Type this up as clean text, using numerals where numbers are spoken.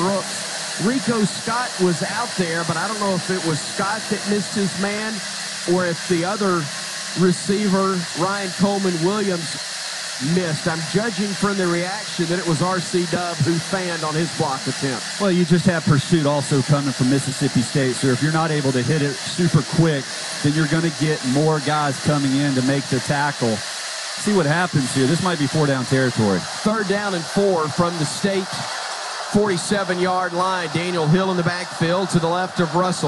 Brooks. Rico Scott was out there, but I don't know if it was Scott that missed his man or if the other receiver, Ryan Coleman Williams, missed. I'm judging from the reaction that it was R.C. Dub who fanned on his block attempt. Well, you just have pursuit also coming from Mississippi State, so if you're not able to hit it super quick, then you're going to get more guys coming in to make the tackle. See what happens here. This might be 4-down territory. 3rd down and 4 from the state 47-yard line. Daniel Hill in the backfield to the left of Russell.